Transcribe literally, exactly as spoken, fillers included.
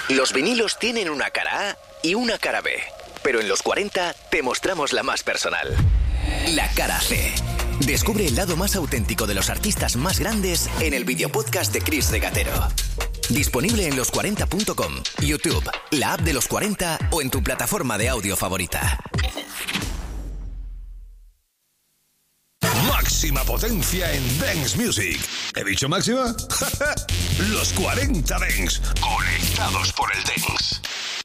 Los vinilos tienen una cara A y una cara B, pero en los cuarenta te mostramos la más personal. La cara C. Descubre el lado más auténtico de los artistas más grandes en el videopodcast de Chris Regatero. Disponible en los cuarenta punto com, YouTube, la app de los cuarenta o en tu plataforma de audio favorita. Máxima potencia en Dance Music. ¿He dicho máxima? Los cuarenta Dance, conectados por el Dance.